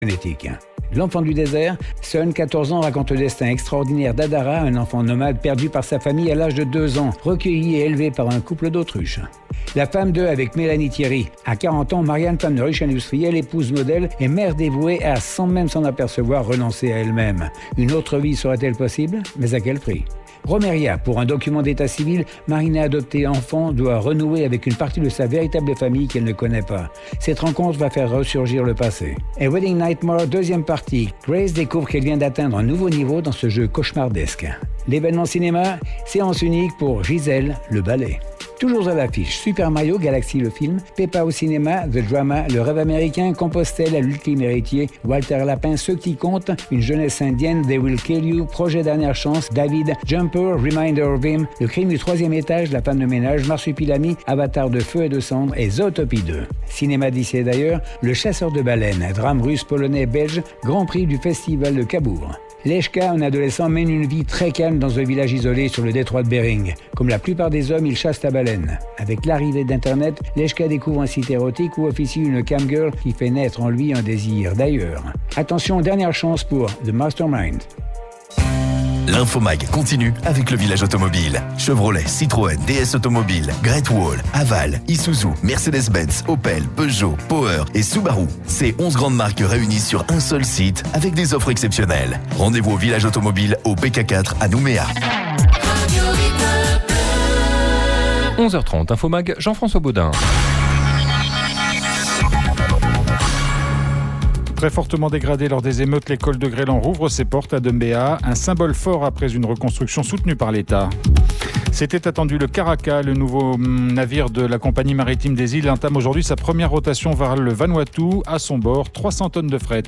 génétique. L'enfant du désert, Sun, 14 ans, raconte le destin extraordinaire d'Adara, un enfant nomade perdu par sa famille à l'âge de 2 ans, recueilli et élevé par un couple d'autruches. La femme 2 avec Mélanie Thierry. À 40 ans, Marianne, femme de riche industriel, épouse modèle et mère dévouée à, sans même s'en apercevoir, renoncer à elle-même. Une autre vie serait-elle possible? Mais à quel prix? Romeria, pour un document d'état civil, Marina, adoptée enfant, doit renouer avec une partie de sa véritable famille qu'elle ne connaît pas. Cette rencontre va faire ressurgir le passé. Et Wedding Nightmare, deuxième partie. Grace découvre qu'elle vient d'atteindre un nouveau niveau dans ce jeu cauchemardesque. L'événement cinéma, séance unique pour Gisèle, le ballet. Toujours à l'affiche, Super Mario Galaxy le film, Peppa au cinéma, The Drama, Le rêve américain, Compostelle, l'ultime héritier, Walter Lapin, Ceux qui comptent, Une jeunesse indienne, They Will Kill You, Projet dernière chance, David, Jumper, Reminder of Him, Le crime du troisième étage, La femme de ménage, Marsupilami, Avatar de feu et de cendre et Zootopie 2. Cinéma d'ici et d'ailleurs, Le chasseur de baleines, drame russe, polonais, belge, Grand Prix du festival de Cabourg. Lechka, un adolescent, mène une vie très calme dans un village isolé sur le détroit de Bering. Comme la plupart des hommes, il chasse la baleine. Avec l'arrivée d'Internet, Lechka découvre un site érotique où officie une camgirl qui fait naître en lui un désir d'ailleurs. Attention, dernière chance pour The Mastermind. L'Infomag continue avec le village automobile. Chevrolet, Citroën, DS Automobile, Great Wall, Aval, Isuzu, Mercedes-Benz, Opel, Peugeot, Power et Subaru. Ces 11 grandes marques réunies sur un seul site avec des offres exceptionnelles. Rendez-vous au village automobile au PK4 à Nouméa. 11h30, Infomag, Jean-François Baudin. Très fortement dégradée lors des émeutes, l'école de Grélan rouvre ses portes à Doumbéa, un symbole fort après une reconstruction soutenue par l'État. C'était attendu, le Caracal, le nouveau navire de la compagnie maritime des îles, entame aujourd'hui sa première rotation vers le Vanuatu. À son bord, 300 tonnes de fret.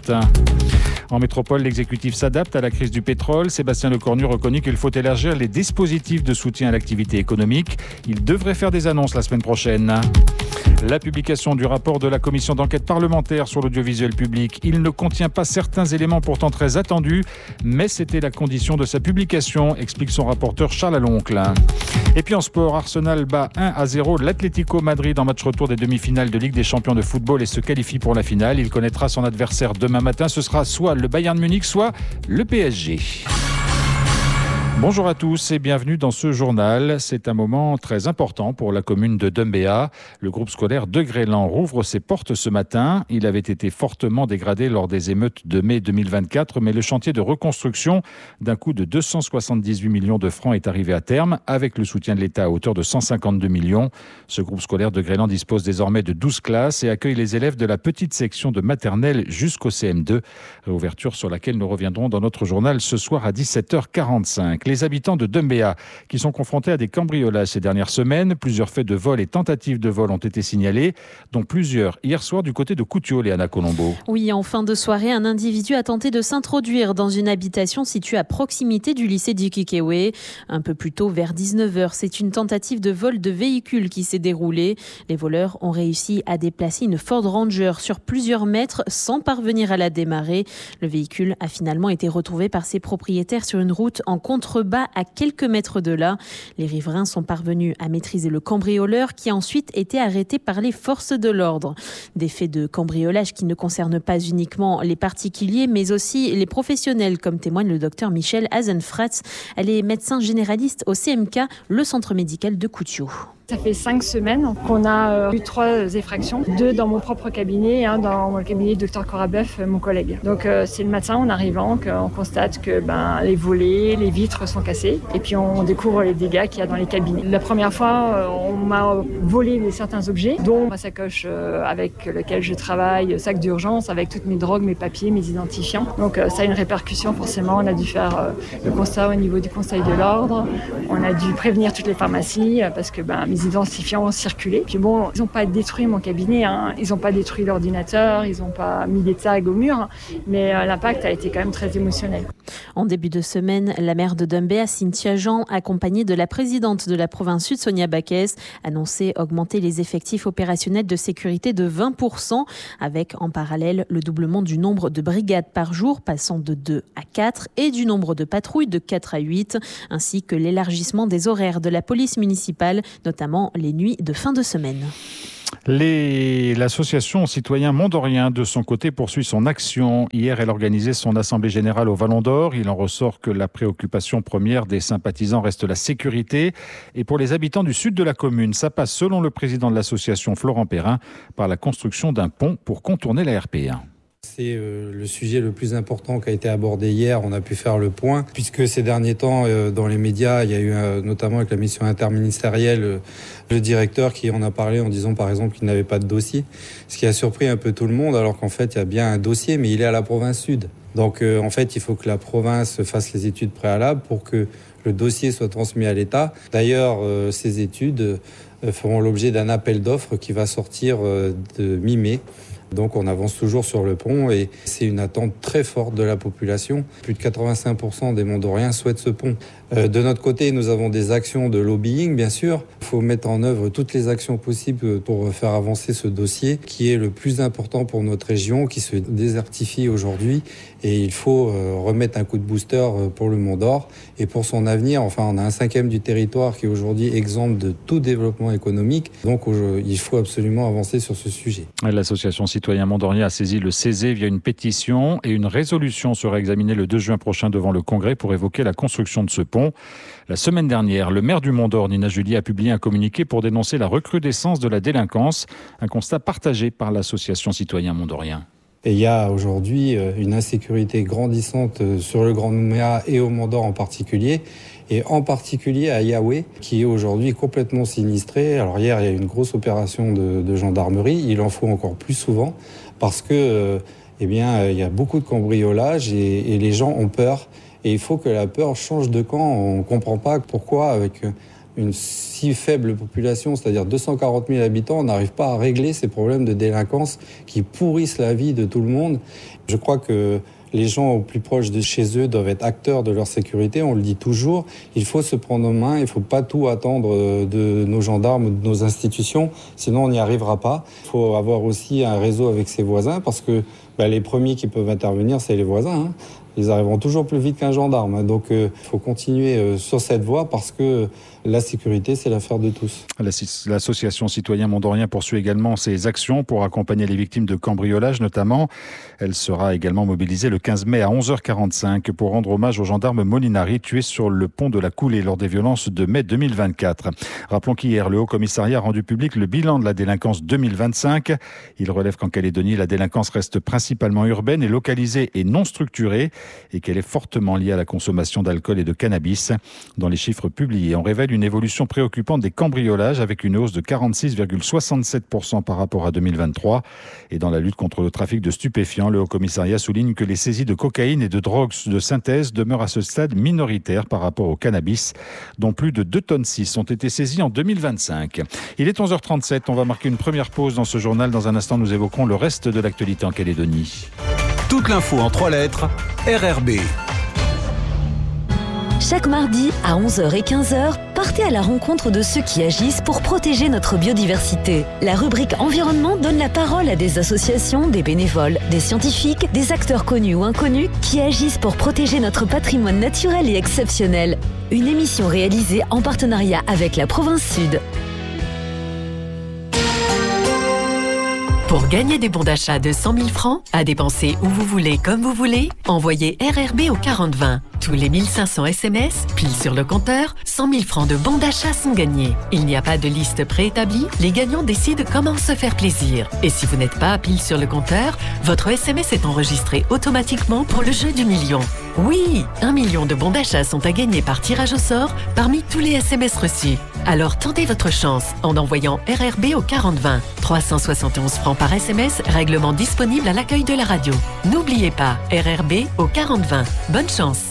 En métropole, l'exécutif s'adapte à la crise du pétrole. Sébastien Lecornu reconnaît qu'il faut élargir les dispositifs de soutien à l'activité économique. Il devrait faire des annonces la semaine prochaine. La publication du rapport de la commission d'enquête parlementaire sur l'audiovisuel public. Il ne contient pas certains éléments pourtant très attendus, mais c'était la condition de sa publication, explique son rapporteur Charles Aloncle. Et puis en sport, Arsenal bat 1-0 l'Atlético Madrid en match retour des demi-finales de Ligue des champions de football et se qualifie pour la finale. Il connaîtra son adversaire demain matin. Ce sera soit le Bayern Munich, soit le PSG. Bonjour à tous et bienvenue dans ce journal. C'est un moment très important pour la commune de Doumbéa. Le groupe scolaire de Grélan rouvre ses portes ce matin. Il avait été fortement dégradé lors des émeutes de mai 2024, mais le chantier de reconstruction d'un coût de 278 millions de francs est arrivé à terme avec le soutien de l'État à hauteur de 152 millions. Ce groupe scolaire de Grélan dispose désormais de 12 classes et accueille les élèves de la petite section de maternelle jusqu'au CM2. Réouverture sur laquelle nous reviendrons dans notre journal ce soir à 17h45. Les habitants de Doumbéa qui sont confrontés à des cambriolages ces dernières semaines. Plusieurs faits de vol et tentatives de vol ont été signalés, dont plusieurs hier soir du côté de Koutio, Léana Colombo. Oui, en fin de soirée, un individu a tenté de s'introduire dans une habitation située à proximité du lycée d'Ikikewe. Un peu plus tôt, vers 19h, c'est une tentative de vol de véhicule qui s'est déroulée. Les voleurs ont réussi à déplacer une Ford Ranger sur plusieurs mètres sans parvenir à la démarrer. Le véhicule a finalement été retrouvé par ses propriétaires sur une route en contrebas à quelques mètres de là. Les riverains sont parvenus à maîtriser le cambrioleur qui a ensuite été arrêté par les forces de l'ordre. Des faits de cambriolage qui ne concernent pas uniquement les particuliers mais aussi les professionnels, comme témoigne le docteur Michel Hazenfratz. Elle est médecin généraliste au CMK, le centre médical de Koutio. Ça fait 5 semaines qu'on a eu 3 effractions, 2 dans mon propre cabinet et 1 dans le cabinet du Dr Corabeuf, mon collègue. Donc c'est le matin en arrivant qu'on constate que les volets, les vitres sont cassées et puis on découvre les dégâts qu'il y a dans les cabinets. La première fois, on m'a volé certains objets, dont ma sacoche avec laquelle je travaille, sac d'urgence avec toutes mes drogues, mes papiers, mes identifiants. Donc ça a une répercussion forcément. On a dû faire le constat au niveau du Conseil de l'ordre. On a dû prévenir toutes les pharmacies parce que mes identifiants ont circulé. Puis bon, ils n'ont pas détruit mon cabinet, ils n'ont pas détruit l'ordinateur, ils n'ont pas mis des tags au mur, mais l'impact a été quand même très émotionnel. En début de semaine, la maire de Doumbéa, Cynthia Jean, accompagnée de la présidente de la province sud, Sonia Baquès, annonçait augmenter les effectifs opérationnels de sécurité de 20%, avec en parallèle le doublement du nombre de brigades par jour, passant de 2 à 4, et du nombre de patrouilles de 4 à 8, ainsi que l'élargissement des horaires de la police municipale, notamment les nuits de fin de semaine. L'association Citoyens Mondoriens, de son côté, poursuit son action. Hier, elle organisait son assemblée générale au Vallon d'Or. Il en ressort que la préoccupation première des sympathisants reste la sécurité. Et pour les habitants du sud de la commune, ça passe, selon le président de l'association, Florent Perrin, par la construction d'un pont pour contourner la RP1. C'est le sujet le plus important qui a été abordé hier. On a pu faire le point, puisque ces derniers temps, dans les médias, il y a eu notamment avec la mission interministérielle, le directeur qui en a parlé en disant par exemple qu'il n'avait pas de dossier, ce qui a surpris un peu tout le monde, alors qu'en fait il y a bien un dossier, mais il est à la province sud. Donc en fait il faut que la province fasse les études préalables pour que le dossier soit transmis à l'État. D'ailleurs ces études feront l'objet d'un appel d'offres qui va sortir de mi-mai. Donc on avance toujours sur le pont et c'est une attente très forte de la population. Plus de 85% des Mondoriens souhaitent ce pont. De notre côté, nous avons des actions de lobbying, bien sûr. Il faut mettre en œuvre toutes les actions possibles pour faire avancer ce dossier qui est le plus important pour notre région, qui se désertifie aujourd'hui. Et il faut remettre un coup de booster pour le Mont d'Or et pour son avenir. Enfin, on a un 5e du territoire qui est aujourd'hui exempt de tout développement économique. Donc, il faut absolument avancer sur ce sujet. L'association Citoyens Mondoriens a saisi le CESE via une pétition et une résolution sera examinée le 2 juin prochain devant le Congrès pour évoquer la construction de ce pont. La semaine dernière, le maire du Mont d'Or, Nina Julie, a publié un communiqué pour dénoncer la recrudescence de la délinquance, un constat partagé par l'association Citoyens Mondoriens. Et il y a aujourd'hui une insécurité grandissante sur le Grand Nouméa et au Mont d'Or en particulier, et en particulier à Yaoué, qui est aujourd'hui complètement sinistré. Alors hier, il y a eu une grosse opération de gendarmerie, il en faut encore plus souvent, parce que il y a beaucoup de cambriolages et les gens ont peur. Et il faut que la peur change de camp. On ne comprend pas pourquoi, avec une si faible population, c'est-à-dire 240 000 habitants, on n'arrive pas à régler ces problèmes de délinquance qui pourrissent la vie de tout le monde. Je crois que les gens au plus proche de chez eux doivent être acteurs de leur sécurité, on le dit toujours. Il faut se prendre en main, il ne faut pas tout attendre de nos gendarmes ou de nos institutions, sinon on n'y arrivera pas. Il faut avoir aussi un réseau avec ses voisins, parce que les premiers qui peuvent intervenir, c'est les voisins. Ils arriveront toujours plus vite qu'un gendarme. Donc il faut continuer sur cette voie, parce que la sécurité, c'est l'affaire de tous. L'association Citoyens Mondoriens poursuit également ses actions pour accompagner les victimes de cambriolage notamment. Elle sera également mobilisée le 15 mai à 11h45 pour rendre hommage au gendarme Molinari tué sur le pont de la Coulée lors des violences de mai 2024. Rappelons qu'hier, le Haut-Commissariat a rendu public le bilan de la délinquance 2025. Il relève qu'en Calédonie, la délinquance reste principalement urbaine et localisée et non structurée, et qu'elle est fortement liée à la consommation d'alcool et de cannabis. Dans les chiffres publiés, on révèle une évolution préoccupante des cambriolages avec une hausse de 46,67% par rapport à 2023. Et dans la lutte contre le trafic de stupéfiants, le Haut-Commissariat souligne que les saisies de cocaïne et de drogues de synthèse demeurent à ce stade minoritaires par rapport au cannabis, dont plus de 2,6 tonnes ont été saisies en 2025. Il est 11h37, on va marquer une première pause dans ce journal. Dans un instant, nous évoquerons le reste de l'actualité en Calédonie. Toute l'info en 3 lettres, RRB. Chaque mardi à 11h et 15h, partez à la rencontre de ceux qui agissent pour protéger notre biodiversité. La rubrique Environnement donne la parole à des associations, des bénévoles, des scientifiques, des acteurs connus ou inconnus qui agissent pour protéger notre patrimoine naturel et exceptionnel. Une émission réalisée en partenariat avec la province Sud. Pour gagner des bons d'achat de 100 000 francs, à dépenser où vous voulez, comme vous voulez, envoyez RRB au 4020. Tous les 1500 SMS, pile sur le compteur, 100 000 francs de bons d'achat sont gagnés. Il n'y a pas de liste préétablie, les gagnants décident comment se faire plaisir. Et si vous n'êtes pas pile sur le compteur, votre SMS est enregistré automatiquement pour le jeu du million. Oui, 1 million de bons d'achat sont à gagner par tirage au sort parmi tous les SMS reçus. Alors tentez votre chance en envoyant RRB au 4020. 371 francs par SMS, règlement disponible à l'accueil de la radio. N'oubliez pas, RRB au 4020. Bonne chance.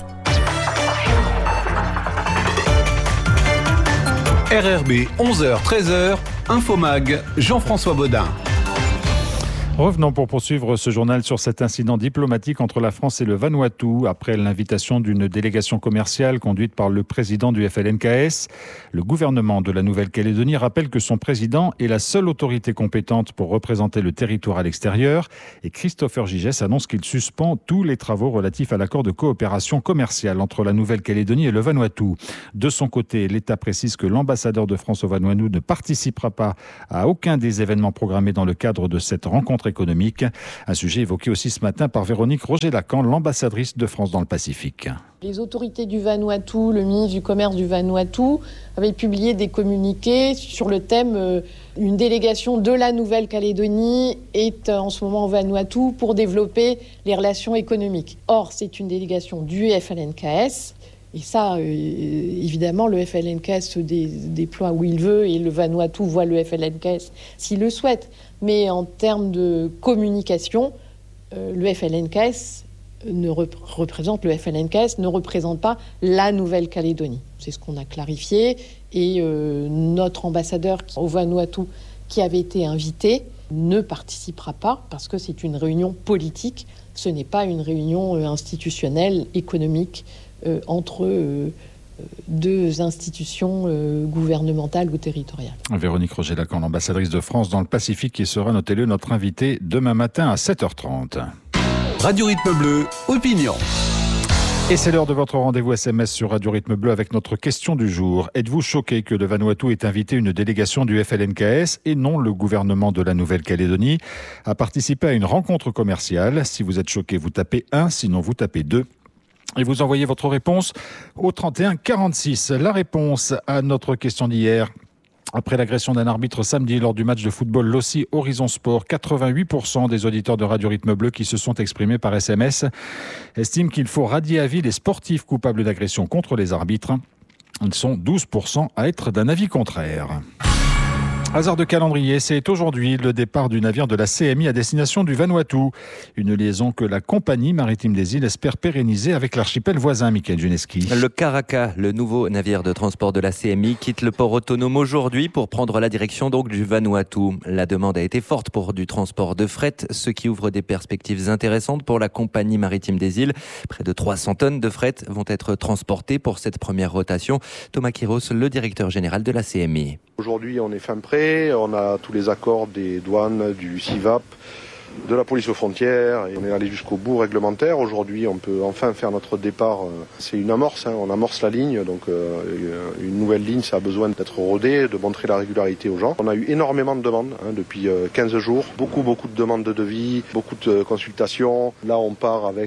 RRB 11h-13h, Infomag, Jean-François Baudin. Revenons pour poursuivre ce journal sur cet incident diplomatique entre la France et le Vanuatu. Après l'invitation d'une délégation commerciale conduite par le président du FLNKS, le gouvernement de la Nouvelle-Calédonie rappelle que son président est la seule autorité compétente pour représenter le territoire à l'extérieur. Et Christopher Gigès annonce qu'il suspend tous les travaux relatifs à l'accord de coopération commerciale entre la Nouvelle-Calédonie et le Vanuatu. De son côté, l'État précise que l'ambassadeur de France au Vanuatu ne participera pas à aucun des événements programmés dans le cadre de cette rencontre économique. Un sujet évoqué aussi ce matin par Véronique Roger-Lacan, l'ambassadrice de France dans le Pacifique. Les autorités du Vanuatu, le ministre du Commerce du Vanuatu, avaient publié des communiqués sur le thème une délégation de la Nouvelle-Calédonie est en ce moment au Vanuatu pour développer les relations économiques. Or, c'est une délégation du FLNKS. Et ça, évidemment, le FLNKS se déploie où il veut et le Vanuatu voit le FLNKS s'il le souhaite. Mais en termes de communication, le FLNKS ne représente pas la Nouvelle-Calédonie. C'est ce qu'on a clarifié. Et notre ambassadeur au Vanuatu, qui avait été invité, ne participera pas parce que c'est une réunion politique. Ce n'est pas une réunion institutionnelle, économique, entre deux institutions gouvernementales ou territoriales. Véronique Roger-Lacan, l'ambassadrice de France dans le Pacifique, qui sera, notez-le, notre invitée demain matin à 7h30. Radio Rythme Bleu, opinion. Et c'est l'heure de votre rendez-vous SMS sur Radio Rythme Bleu avec notre question du jour. Êtes-vous choqué que le Vanuatu ait invité une délégation du FLNKS et non le gouvernement de la Nouvelle-Calédonie à participer à une rencontre commerciale? Si vous êtes choqué, vous tapez 1, sinon vous tapez 2. Et vous envoyez votre réponse au 31 46. La réponse à notre question d'hier. Après l'agression d'un arbitre samedi lors du match de football Lossy Horizon Sport, 88% des auditeurs de Radio Rythme Bleu qui se sont exprimés par SMS estiment qu'il faut radier à vie les sportifs coupables d'agression contre les arbitres. Ils sont 12% à être d'un avis contraire. Hasard de calendrier, c'est aujourd'hui le départ du navire de la CMI à destination du Vanuatu. Une liaison que la compagnie maritime des îles espère pérenniser avec l'archipel voisin, Michael Juneski. Le Karaka, le nouveau navire de transport de la CMI, quitte le port autonome aujourd'hui pour prendre la direction donc du Vanuatu. La demande a été forte pour du transport de fret, ce qui ouvre des perspectives intéressantes pour la compagnie maritime des îles. Près de 300 tonnes de fret vont être transportées pour cette première rotation. Thomas Quiros, le directeur général de la CMI. Aujourd'hui, on est fin prêt, on a tous les accords des douanes, du CIVAP, de la police aux frontières, et on est allé jusqu'au bout réglementaire. Aujourd'hui, on peut enfin faire notre départ. C'est une amorce, on amorce la ligne, donc une nouvelle ligne, ça a besoin d'être rodé, de montrer la régularité aux gens. On a eu énormément de demandes depuis 15 jours, beaucoup de demandes de devis, beaucoup de consultations. Là, on part avec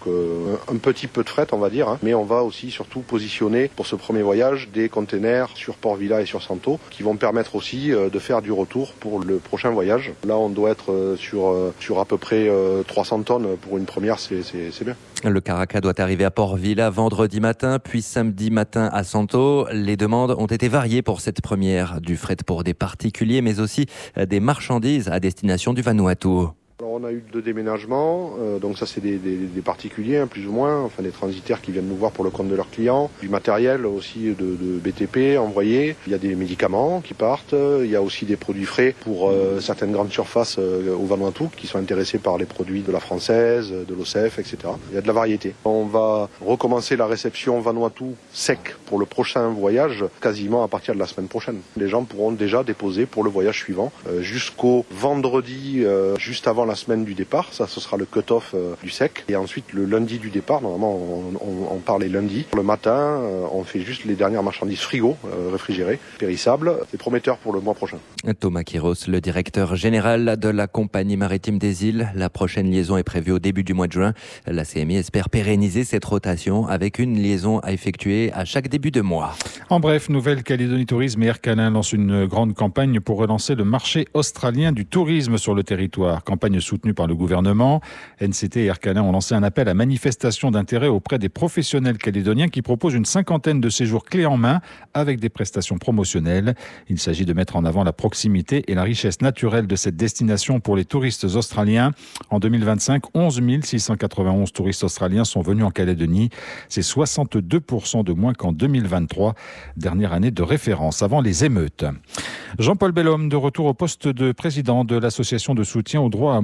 un petit peu de fret, on va dire, mais on va aussi surtout positionner pour ce premier voyage des containers sur Port Vila et sur Santo, qui vont permettre aussi de faire du retour pour le prochain voyage. Là, on doit être sur à peu près 300 tonnes pour une première, c'est bien. Le Karaka doit arriver à Port Vila vendredi matin, puis samedi matin à Santo. Les demandes ont été variées pour cette première, du fret pour des particuliers, mais aussi des marchandises à destination du Vanuatu. Alors on a eu 2 déménagements, donc ça c'est des particuliers plus ou moins, enfin des transitaires qui viennent nous voir pour le compte de leurs clients, du matériel aussi de BTP envoyé, il y a des médicaments qui partent, il y a aussi des produits frais pour certaines grandes surfaces au Vanuatu qui sont intéressés par les produits de la Française, de l'OCF, etc. Il y a de la variété. On va recommencer la réception Vanuatu sec pour le prochain voyage quasiment à partir de la semaine prochaine. Les gens pourront déjà déposer pour le voyage suivant jusqu'au vendredi, juste avant la semaine du départ, ça ce sera le cut-off du sec, et ensuite le lundi du départ, normalement on part les lundis. Le matin, on fait juste les dernières marchandises frigo, réfrigérées, périssables. C'est prometteur pour le mois prochain. Thomas Quiros, le directeur général de la compagnie maritime des îles. La prochaine liaison est prévue au début du mois de juin. La CMI espère pérenniser cette rotation avec une liaison à effectuer à chaque début de mois. En bref, Nouvelle-Calédonie Tourisme et Air Canin lancent une grande campagne pour relancer le marché australien du tourisme sur le territoire. Campagne soutenue par le gouvernement. NCT et Air Canin ont lancé un appel à manifestation d'intérêt auprès des professionnels calédoniens qui proposent une 50aine de séjours clés en main avec des prestations promotionnelles. Il s'agit de mettre en avant la proximité et la richesse naturelle de cette destination pour les touristes australiens. En 2025, 11 691 touristes australiens sont venus en Calédonie. C'est 62% de moins qu'en 2023, dernière année de référence avant les émeutes. Jean-Paul Bellhomme, de retour au poste de président de l'association de soutien au droit à mourir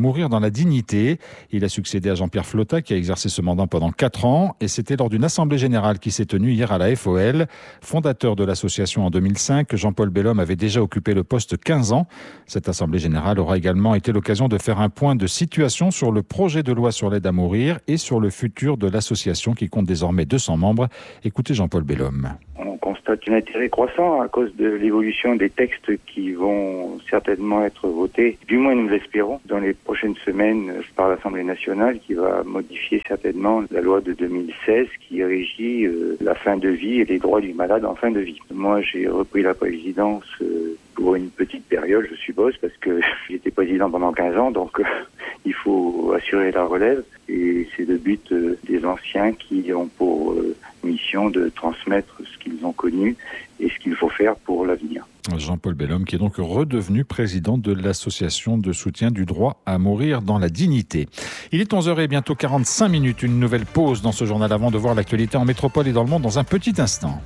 mourir dans la dignité. Il a succédé à Jean-Pierre Flotta qui a exercé ce mandat pendant 4 ans et c'était lors d'une assemblée générale qui s'est tenue hier à la FOL. Fondateur de l'association en 2005, Jean-Paul Bellhomme avait déjà occupé le poste 15 ans. Cette assemblée générale aura également été l'occasion de faire un point de situation sur le projet de loi sur l'aide à mourir et sur le futur de l'association qui compte désormais 200 membres. Écoutez Jean-Paul Bellhomme. On constate un intérêt croissant à cause de l'évolution des textes qui vont certainement être votés, du moins nous l'espérons, dans les prochaines semaines par l'Assemblée nationale qui va modifier certainement la loi de 2016 qui régit la fin de vie et les droits du malade en fin de vie. Moi, j'ai repris la présidence pour une petite période, je suppose, parce que j'étais président pendant 15 ans, donc il faut assurer la relève. Et c'est le but des anciens qui ont pour mission de transmettre ce qu'ils ont connu et ce qu'il faut faire pour l'avenir. Jean-Paul Bellhomme qui est donc redevenu président de l'association de soutien du droit à mourir dans la dignité. Il est 11h et bientôt 45 minutes. Une nouvelle pause dans ce journal avant de voir l'actualité en métropole et dans le monde dans un petit instant.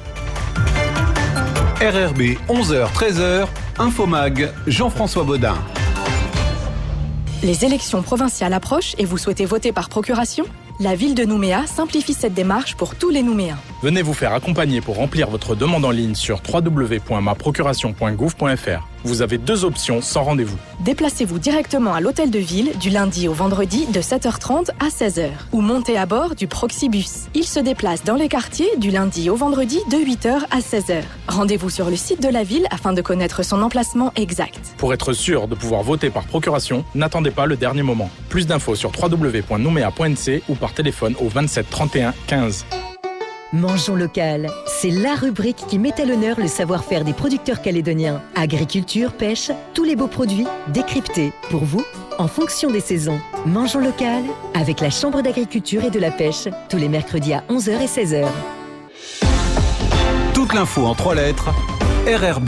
RRB 11h, 13h, Infomag, Jean-François Baudin. Les élections provinciales approchent et vous souhaitez voter par procuration ? La ville de Nouméa simplifie cette démarche pour tous les Nouméens. Venez vous faire accompagner pour remplir votre demande en ligne sur www.maprocuration.gouv.fr. Vous avez 2 options sans rendez-vous. Déplacez-vous directement à l'hôtel de ville du lundi au vendredi de 7h30 à 16h ou montez à bord du Proxibus. Il se déplace dans les quartiers du lundi au vendredi de 8h à 16h. Rendez-vous sur le site de la ville afin de connaître son emplacement exact. Pour être sûr de pouvoir voter par procuration, n'attendez pas le dernier moment. Plus d'infos sur www.noumea.nc ou par téléphone au 27 31 15. Mangeons local, c'est la rubrique qui met à l'honneur le savoir-faire des producteurs calédoniens. Agriculture, pêche, tous les beaux produits décryptés pour vous en fonction des saisons. Mangeons local avec la Chambre d'agriculture et de la pêche tous les mercredis à 11h et 16h. Toute l'info en 3 lettres, RRB.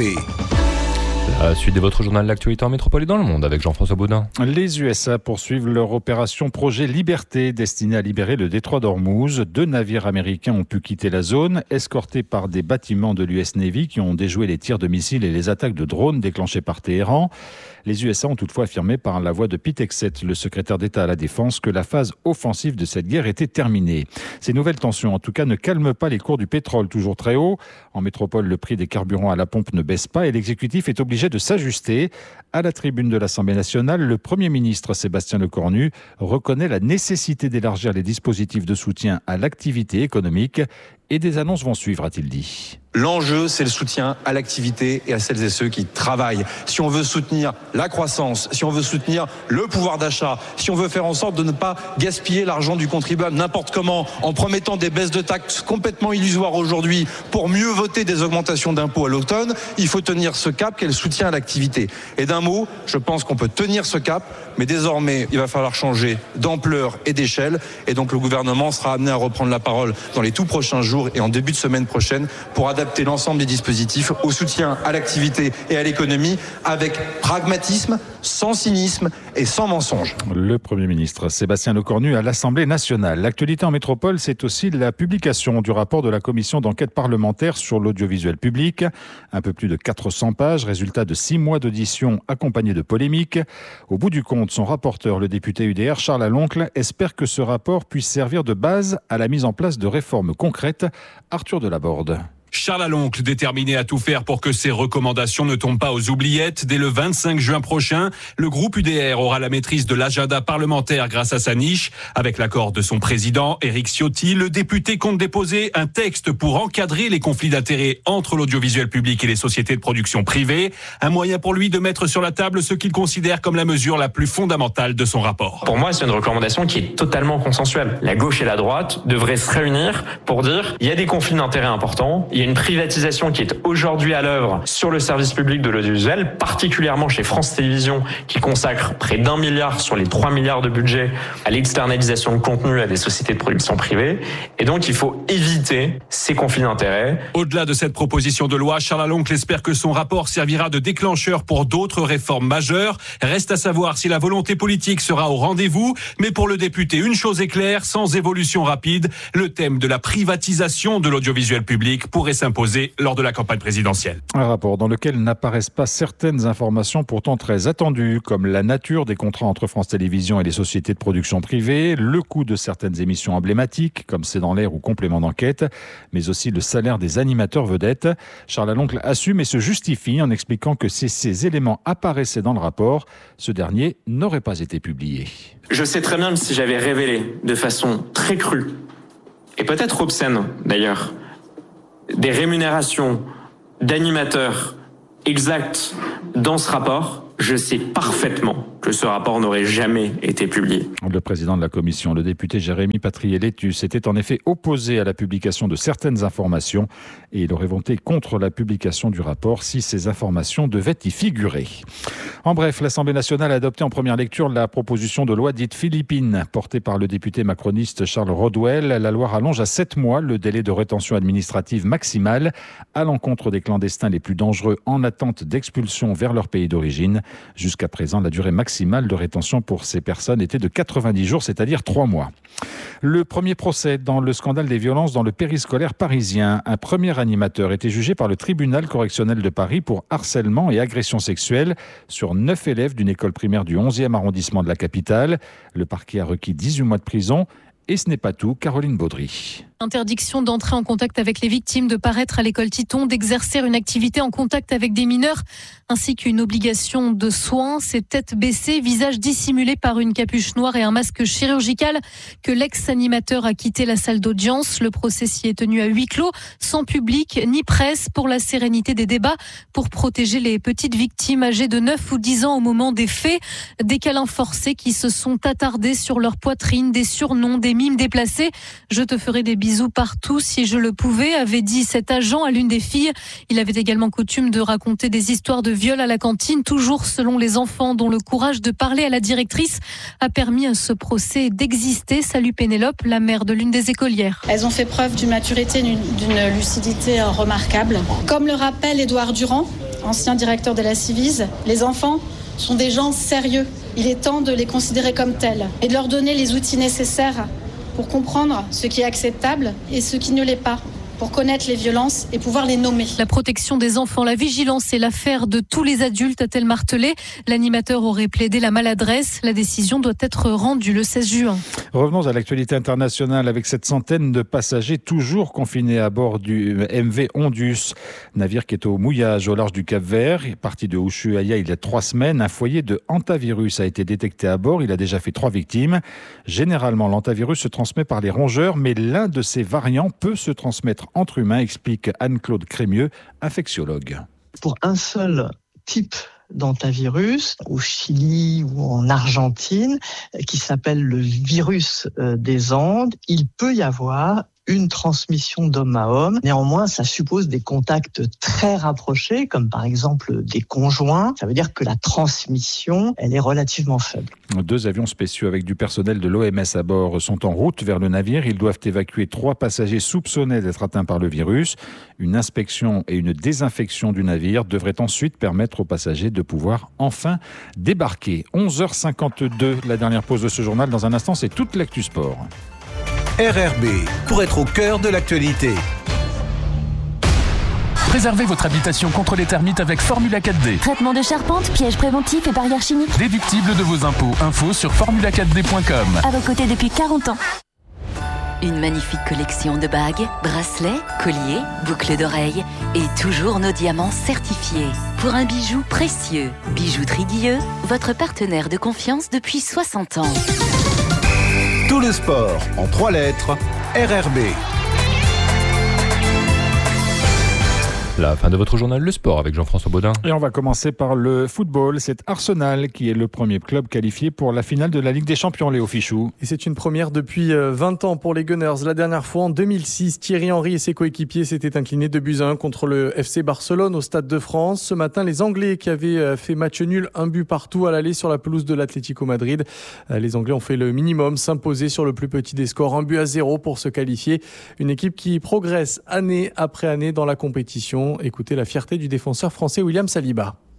La suite de votre journal de l'actualité en métropole et dans le monde avec Jean-François Baudin. Les USA poursuivent leur opération Projet Liberté destinée à libérer le détroit d'Ormuz. 2 navires américains ont pu quitter la zone, escortés par des bâtiments de l'US Navy qui ont déjoué les tirs de missiles et les attaques de drones déclenchées par Téhéran. Les USA ont toutefois affirmé par la voix de Pete Hegseth, le secrétaire d'État à la Défense, que la phase offensive de cette guerre était terminée. Ces nouvelles tensions, en tout cas, ne calment pas les cours du pétrole, toujours très haut. En métropole, le prix des carburants à la pompe ne baisse pas et l'exécutif est obligé de s'ajuster. À la tribune de l'Assemblée nationale, le Premier ministre Sébastien Lecornu reconnaît la nécessité d'élargir les dispositifs de soutien à l'activité économique et des annonces vont suivre, a-t-il dit. L'enjeu, c'est le soutien à l'activité et à celles et ceux qui travaillent. Si on veut soutenir la croissance, si on veut soutenir le pouvoir d'achat, si on veut faire en sorte de ne pas gaspiller l'argent du contribuable n'importe comment, en promettant des baisses de taxes complètement illusoires aujourd'hui pour mieux voter des augmentations d'impôts à l'automne, il faut tenir ce cap qu'est le soutien à l'activité. Et d'un mot, je pense qu'on peut tenir ce cap, mais désormais, il va falloir changer d'ampleur et d'échelle. Et donc le gouvernement sera amené à reprendre la parole dans les tout prochains jours et en début de semaine prochaine pour adapter l'ensemble des dispositifs au soutien à l'activité et à l'économie avec pragmatisme, sans cynisme et sans mensonge. Le Premier ministre Sébastien Lecornu à l'Assemblée nationale. L'actualité en métropole, c'est aussi la publication du rapport de la commission d'enquête parlementaire sur l'audiovisuel public. Un peu plus de 400 pages, résultat de 6 mois d'audition accompagnés de polémiques. Au bout du compte, son rapporteur, le député UDR Charles Aloncle, espère que ce rapport puisse servir de base à la mise en place de réformes concrètes. Arthur Delaborde. Charles Aloncle, déterminé à tout faire pour que ces recommandations ne tombent pas aux oubliettes. Dès le 25 juin prochain, le groupe UDR aura la maîtrise de l'agenda parlementaire grâce à sa niche. Avec l'accord de son président, Éric Ciotti, le député compte déposer un texte pour encadrer les conflits d'intérêts entre l'audiovisuel public et les sociétés de production privées. Un moyen pour lui de mettre sur la table ce qu'il considère comme la mesure la plus fondamentale de son rapport. Pour moi, c'est une recommandation qui est totalement consensuelle. La gauche et la droite devraient se réunir pour dire il y a des conflits d'intérêts importants, il y a une privatisation qui est aujourd'hui à l'œuvre sur le service public de l'audiovisuel, particulièrement chez France Télévisions, qui consacre près d'1 milliard sur les 3 milliards de budget à l'externalisation de contenu à des sociétés de production privées. Et donc, il faut éviter ces conflits d'intérêts. Au-delà de cette proposition de loi, Charles Aloncle espère que son rapport servira de déclencheur pour d'autres réformes majeures. Reste à savoir si la volonté politique sera au rendez-vous. Mais pour le député, une chose est claire, sans évolution rapide, le thème de la privatisation de l'audiovisuel public pourrait devrait s'imposer lors de la campagne présidentielle. Un rapport dans lequel n'apparaissent pas certaines informations pourtant très attendues, comme la nature des contrats entre France Télévisions et les sociétés de production privées, le coût de certaines émissions emblématiques, comme C'est dans l'air ou Complément d'enquête, mais aussi le salaire des animateurs vedettes. Charles Aloncle assume et se justifie en expliquant que si ces éléments apparaissaient dans le rapport, ce dernier n'aurait pas été publié. Je sais très bien que si j'avais révélé de façon très crue, et peut-être obscène d'ailleurs, des rémunérations d'animateurs exactes dans ce rapport, je sais parfaitement que ce rapport n'aurait jamais été publié. Le président de la commission, le député Jérémy Patrier-Létus, s'était en effet opposé à la publication de certaines informations et il aurait voté contre la publication du rapport si ces informations devaient y figurer. En bref, l'Assemblée nationale a adopté en première lecture la proposition de loi dite philippine, portée par le député macroniste Charles Rodwell. La loi rallonge à 7 mois le délai de rétention administrative maximale à l'encontre des clandestins les plus dangereux en attente d'expulsion vers leur pays d'origine. Jusqu'à présent, la durée maximale de rétention pour ces personnes était de 90 jours, c'est-à-dire 3 mois. Le premier procès dans le scandale des violences dans le périscolaire parisien. Un premier animateur était jugé par le tribunal correctionnel de Paris pour harcèlement et agression sexuelle sur 9 élèves d'une école primaire du 11e arrondissement de la capitale. Le parquet a requis 18 mois de prison. Et ce n'est pas tout, Caroline Baudry. Interdiction d'entrer en contact avec les victimes, de paraître à l'école Titon, d'exercer une activité en contact avec des mineurs, ainsi qu'une obligation de soins. C'est tête baissée, visage dissimulé par une capuche noire et un masque chirurgical que l'ex-animateur a quitté la salle d'audience. Le procès s'y est tenu à huis clos, sans public ni presse, pour la sérénité des débats, pour protéger les petites victimes âgées de 9 ou 10 ans au moment des faits. Des câlins forcés qui se sont attardés sur leur poitrine, des surnoms, des mimes déplacés. Je te ferai des bisous partout si je le pouvais, avait dit cet agent à l'une des filles. Il avait également coutume de raconter des histoires de viol à la cantine, toujours selon les enfants, dont le courage de parler à la directrice a permis à ce procès d'exister. Salut Pénélope, la mère de l'une des écolières. Elles ont fait preuve d'une maturité, d'une lucidité remarquable. Comme le rappelle Édouard Durand, ancien directeur de la Civise, les enfants sont des gens sérieux. Il est temps de les considérer comme tels et de leur donner les outils nécessaires pour comprendre ce qui est acceptable et ce qui ne l'est pas, pour connaître les violences et pouvoir les nommer. La protection des enfants, la vigilance est l'affaire de tous les adultes, a-t-elle martelé. L'animateur aurait plaidé la maladresse. La décision doit être rendue le 16 juin. Revenons à l'actualité internationale avec cette centaine de passagers toujours confinés à bord du MV Ondus, navire qui est au mouillage au large du Cap-Vert. Parti de Ushuaïa il y a 3 semaines, un foyer de hantavirus a été détecté à bord. Il a déjà fait 3 victimes. Généralement, l'hantavirus se transmet par les rongeurs, mais l'un de ces variants peut se transmettre entre humains, explique Anne-Claude Crémieux, infectiologue. Pour un seul type d'hantavirus, au Chili ou en Argentine, qui s'appelle le virus des Andes, il peut y avoir une transmission d'homme à homme. Néanmoins, ça suppose des contacts très rapprochés, comme par exemple des conjoints. Ça veut dire que la transmission, elle est relativement faible. 2 avions spéciaux avec du personnel de l'OMS à bord sont en route vers le navire. Ils doivent évacuer 3 passagers soupçonnés d'être atteints par le virus. Une inspection et une désinfection du navire devraient ensuite permettre aux passagers de pouvoir enfin débarquer. 11h52, la dernière pause de ce journal. Dans un instant, c'est toute l'actu sport. RRB, pour être au cœur de l'actualité. Préservez votre habitation contre les termites avec Formula 4D. Traitement de charpente, pièges préventifs et barrières chimiques. Déductible de vos impôts. Info sur formula4d.com. À vos côtés depuis 40 ans. Une magnifique collection de bagues, bracelets, colliers, boucles d'oreilles et toujours nos diamants certifiés. Pour un bijou précieux, Bijouterie Guilleux, votre partenaire de confiance depuis 60 ans. Tout le sport en 3 lettres, RRB. La fin de votre journal Le Sport avec Jean-François Baudin. Et on va commencer par le football. C'est Arsenal qui est le premier club qualifié pour la finale de la Ligue des Champions, Léo Fichou. Et c'est une première depuis 20 ans pour les Gunners. La dernière fois, en 2006, Thierry Henry et ses coéquipiers s'étaient inclinés 2-1 contre le FC Barcelone au Stade de France. Ce matin, les Anglais qui avaient fait match nul, 1 but partout à l'aller sur la pelouse de l'Atlético Madrid. Les Anglais ont fait le minimum, s'imposer sur le plus petit des scores, 1-0 pour se qualifier. Une équipe qui progresse année après année dans la compétition. Écoutez la fierté du défenseur français William Saliba.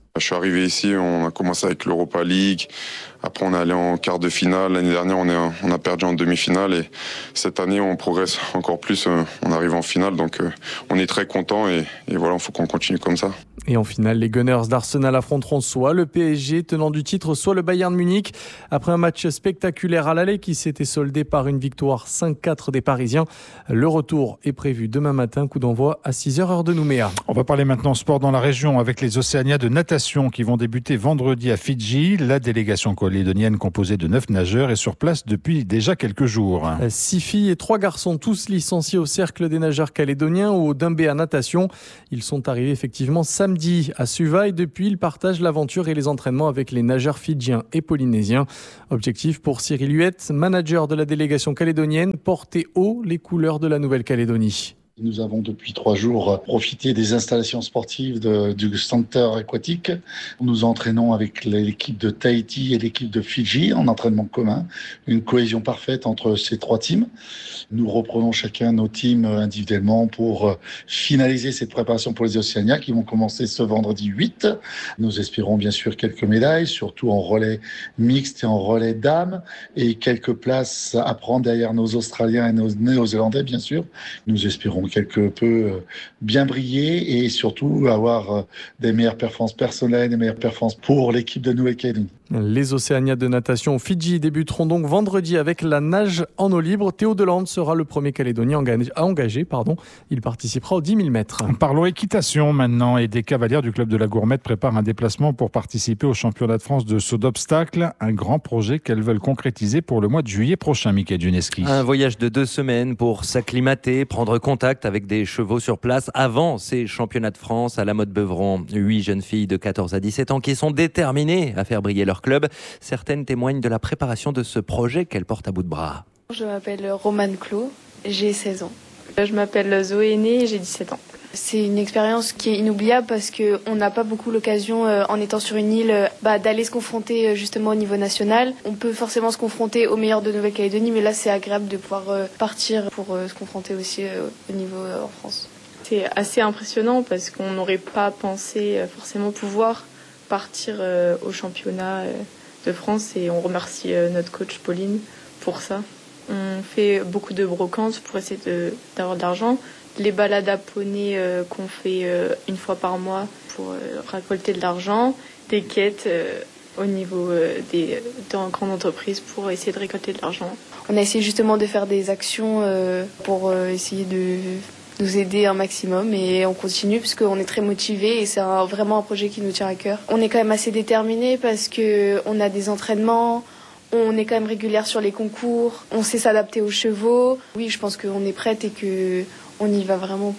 Je suis arrivé ici, on a commencé avec l'Europa League. Après, on est allé en quart de finale. L'année dernière, on a perdu en demi-finale. Et cette année, on progresse encore plus. On arrive en finale. Donc, on est très content. Et voilà, il faut qu'on continue comme ça. Et en finale, les Gunners d'Arsenal affronteront soit le PSG, tenant du titre, soit le Bayern Munich. Après un match spectaculaire à l'aller qui s'était soldé par une victoire 5-4 des Parisiens. Le retour est prévu demain matin. Coup d'envoi à 6h, heure de Nouméa. On va parler maintenant sport dans la région avec les Océanias de natation qui vont débuter vendredi à Fidji. La délégation calédonienne composée de 9 nageurs est sur place depuis déjà quelques jours. 6 filles et 3 garçons, tous licenciés au Cercle des nageurs calédoniens ou au Dembéa Natation. Ils sont arrivés effectivement samedi à Suva et depuis ils partagent l'aventure et les entraînements avec les nageurs fidjiens et polynésiens. Objectif pour Cyril Huette, manager de la délégation calédonienne, porter haut les couleurs de la Nouvelle-Calédonie. Nous avons depuis 3 jours profité des installations sportives du centre aquatique. Nous entraînons avec l'équipe de Tahiti et l'équipe de Fidji en entraînement commun. Une cohésion parfaite entre ces 3 teams. Nous reprenons chacun nos teams individuellement pour finaliser cette préparation pour les Océanias qui vont commencer ce vendredi 8. Nous espérons bien sûr quelques médailles, surtout en relais mixte et en relais dames et quelques places à prendre derrière nos Australiens et nos Néo-Zélandais bien sûr. Nous espérons quelque peu bien briller et surtout avoir des meilleures performances personnelles, des meilleures performances pour l'équipe de Nouvelle-Calédonie. Les Océanias de natation au Fidji débuteront donc vendredi avec la nage en eau libre. Théo Delande sera le premier Calédonien engagé. Il participera aux 10 000 mètres. Parlons équitation maintenant et des cavalières du club de la Gourmette préparent un déplacement pour participer au championnat de France de saut d'obstacles. Un grand projet qu'elles veulent concrétiser pour le mois de juillet prochain, Mickaël Juneski. Un voyage de 2 semaines pour s'acclimater, prendre contact avec des chevaux sur place avant ces championnats de France à la Motte Beuvron. 8 jeunes filles de 14 à 17 ans qui sont déterminées à faire briller leur club. Certaines témoignent de la préparation de ce projet qu'elles portent à bout de bras. Je m'appelle Romane Clos, j'ai 16 ans. Je m'appelle Zoé Né, j'ai 17 ans. C'est une expérience qui est inoubliable parce qu'on n'a pas beaucoup l'occasion, en étant sur une île, d'aller se confronter justement au niveau national. On peut forcément se confronter aux meilleurs de Nouvelle-Calédonie, mais là c'est agréable de pouvoir partir pour se confronter aussi au niveau en France. C'est assez impressionnant parce qu'on n'aurait pas pensé forcément pouvoir partir au championnat de France et on remercie notre coach Pauline pour ça. On fait beaucoup de brocantes pour essayer d'avoir de l'argent. Les balades à poney qu'on fait une fois par mois pour récolter de l'argent. Des quêtes au niveau des grandes entreprises pour essayer de récolter de l'argent. On a essayé justement de faire des actions pour essayer de nous aider un maximum et on continue parce qu'on est très motivés et c'est vraiment un projet qui nous tient à cœur. On est quand même assez déterminés parce qu'on a des entraînements, on est quand même régulière sur les concours, on sait s'adapter aux chevaux. Oui, je pense qu'on est prête et qu'on y va vraiment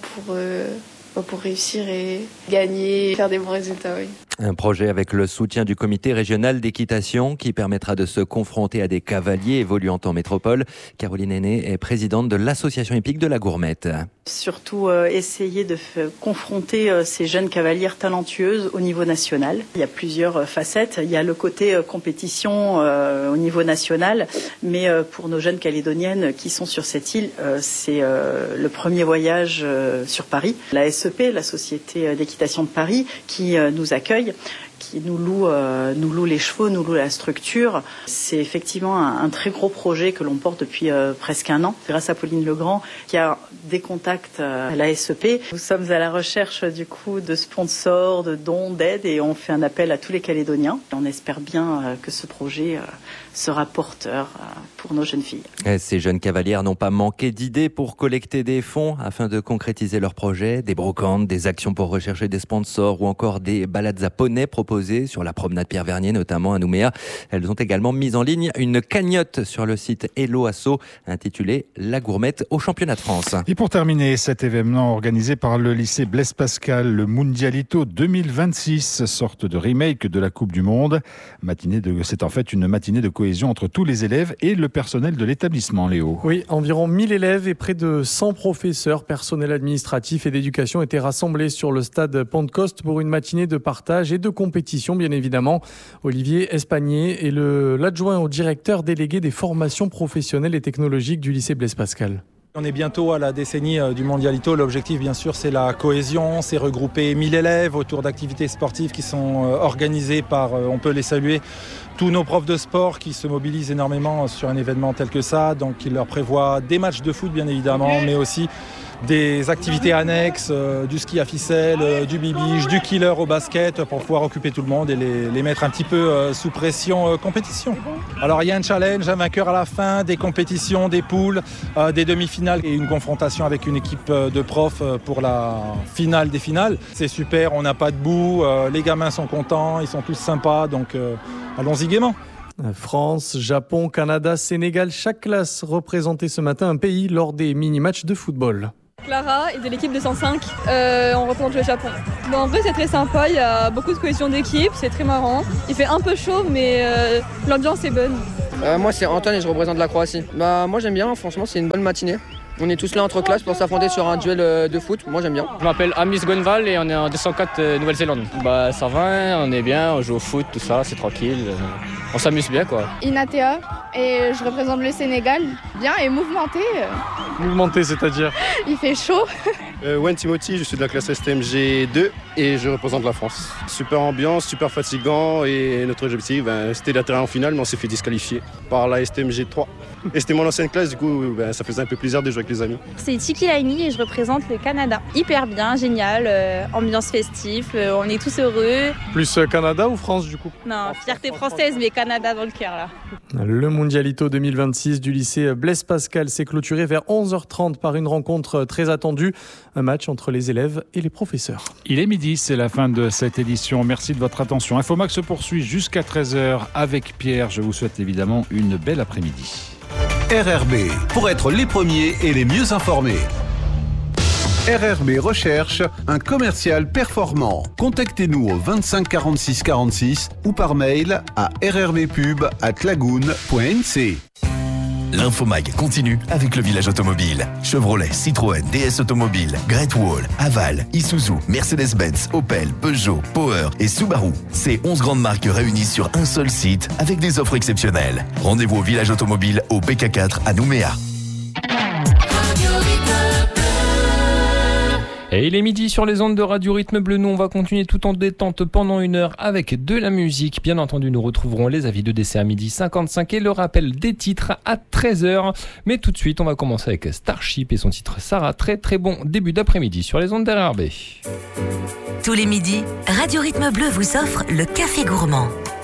pour réussir et gagner et faire des bons résultats. Oui. Un projet avec le soutien du comité régional d'équitation qui permettra de se confronter à des cavaliers évoluant en métropole. Caroline Henné est présidente de l'association hippique de la Gourmette. Surtout essayer de confronter ces jeunes cavalières talentueuses au niveau national. Il y a plusieurs facettes. Il y a le côté compétition au niveau national, mais pour nos jeunes calédoniennes qui sont sur cette île, c'est le premier voyage sur Paris. La SEP, la Société d'équitation de Paris, qui nous accueille, qui nous loue les chevaux, nous loue la structure. C'est effectivement un très gros projet que l'on porte depuis presque 1 an, grâce à Pauline Legrand, qui a des contacts à la SEP. Nous sommes à la recherche du coup de sponsors, de dons, d'aides, et on fait un appel à tous les Calédoniens. On espère bien que ce projet sera porteur pour nos jeunes filles. Ces jeunes cavalières n'ont pas manqué d'idées pour collecter des fonds afin de concrétiser leur projet. Des brocantes, des actions pour rechercher des sponsors ou encore des balades à poney proposées sur la promenade Pierre-Vernier, notamment à Nouméa. Elles ont également mis en ligne une cagnotte sur le site Hello Asso intitulée La Gourmette au championnat de France. Et pour terminer, cet événement organisé par le lycée Blaise Pascal, le Mundialito 2026, sorte de remake de la Coupe du Monde. C'est en fait une matinée de cohésion entre tous les élèves et le personnel de l'établissement, Léo. Oui, environ 1000 élèves et près de 100 professeurs, personnel administratif et d'éducation étaient rassemblés sur le stade Pentecoste pour une matinée de partage et de compétition, bien évidemment. Olivier Espagnier est l'adjoint au directeur délégué des formations professionnelles et technologiques du lycée Blaise Pascal. On est bientôt à la décennie du Mondialito. L'objectif, bien sûr, c'est la cohésion. C'est regrouper 1000 élèves autour d'activités sportives qui sont organisées par, on peut les saluer, tous nos profs de sport qui se mobilisent énormément sur un événement tel que ça. Donc, ils leur prévoient des matchs de foot, bien évidemment, mais aussi des activités annexes, du ski à ficelle, du bibiche, du killer au basket pour pouvoir occuper tout le monde et les mettre un petit peu sous pression compétition. Alors il y a un challenge, un vainqueur à la fin, des compétitions, des poules, des demi-finales et une confrontation avec une équipe de profs pour la finale des finales. C'est super, on n'a pas de boue, les gamins sont contents, ils sont tous sympas, donc allons-y gaiement. France, Japon, Canada, Sénégal, chaque classe représentait ce matin un pays lors des mini-matchs de football. Clara et de l'équipe 205, on représente le Japon. En vrai c'est très sympa, il y a beaucoup de cohésion d'équipe, c'est très marrant. Il fait un peu chaud mais l'ambiance est bonne. Moi c'est Antoine et je représente la Croatie. Moi j'aime bien, franchement c'est une bonne matinée. On est tous là entre classes pour s'affronter sur un duel de foot, moi j'aime bien. Je m'appelle Amis Gonval et on est en 204 Nouvelle-Zélande. Ça va, on est bien, on joue au foot, tout ça, c'est tranquille. On s'amuse bien quoi. Inatea et je représente le Sénégal, bien et mouvementé. Mouvementé, c'est-à-dire? Il fait chaud. Wen Timothy, je suis de la classe STMG 2 et je représente la France. Super ambiance, super fatigant et notre objectif c'était d'atterrir en finale mais on s'est fait disqualifier par la STMG 3. Et c'était mon ancienne classe, du coup ça faisait un peu plaisir de jouer avec les amis. C'est Tiki Laini et je représente le Canada. Hyper bien, génial, ambiance festive, on est tous heureux. Plus Canada ou France du coup? Non, fierté française mais Canada dans le cœur là. Le Mondialito 2026 du lycée Blaise Pascal s'est clôturé vers 11h30 par une rencontre très attendue. Un match entre les élèves et les professeurs. Il est midi, c'est la fin de cette édition. Merci de votre attention. Infomax se poursuit jusqu'à 13h avec Pierre. Je vous souhaite évidemment une belle après-midi. RRB, pour être les premiers et les mieux informés. RRB recherche un commercial performant. Contactez-nous au 25 46 46 ou par mail à rrbpub@lagoon.nc. L'infomag continue avec le village automobile. Chevrolet, Citroën, DS Automobile, Great Wall, Haval, Isuzu, Mercedes-Benz, Opel, Peugeot, Power et Subaru. Ces 11 grandes marques réunies sur un seul site avec des offres exceptionnelles. Rendez-vous au village automobile au BK4 à Nouméa. Et il est midi sur les ondes de Radio Rythme Bleu. Nous, on va continuer tout en détente pendant 1 heure avec de la musique. Bien entendu, nous retrouverons les avis de décès à 12h55 et le rappel des titres à 13h. Mais tout de suite, on va commencer avec Starship et son titre Sarah. Très très bon début d'après-midi sur les ondes d'RRB. Tous les midis, Radio Rythme Bleu vous offre le Café Gourmand.